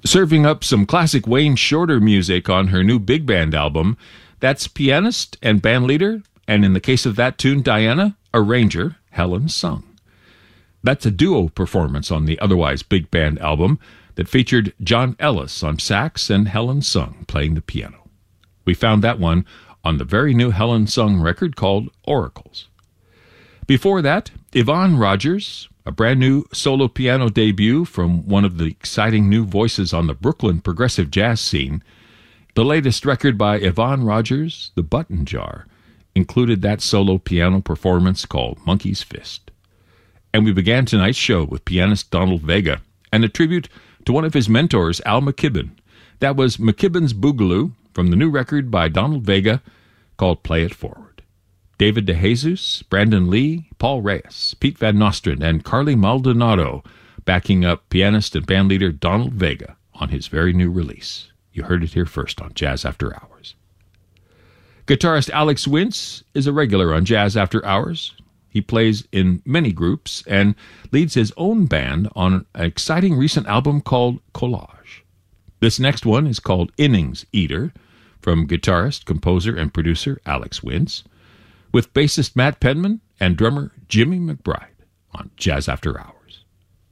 Serving up some classic Wayne Shorter music on her new big band album, that's pianist and bandleader, and in the case of that tune, Diana, arranger Helen Sung. That's a duo performance on the otherwise big band album that featured John Ellis on sax and Helen Sung playing the piano. We found that one on the very new Helen Sung record called Oracles. Before that, Yvonne Rogers, a brand new solo piano debut from one of the exciting new voices on the Brooklyn progressive jazz scene. The latest record by Yvonne Rogers, The Button Jar, included that solo piano performance called Monkey's Fist. And we began tonight's show with pianist Donald Vega and a tribute to one of his mentors, Al McKibben. That was McKibben's Boogaloo from the new record by Donald Vega called Play It Forward. David DeJesus, Brandon Lee, Paul Reyes, Pete Van Nostrand, and Carly Maldonado backing up pianist and bandleader Donald Vega on his very new release. You heard it here first on Jazz After Hours. Guitarist Alex Wintz is a regular on Jazz After Hours. He plays in many groups and leads his own band on an exciting recent album called Collage. This next one is called Innings Eater, from guitarist, composer, and producer Alex Wintz, with bassist Matt Penman and drummer Jimmy McBride on Jazz After Hours.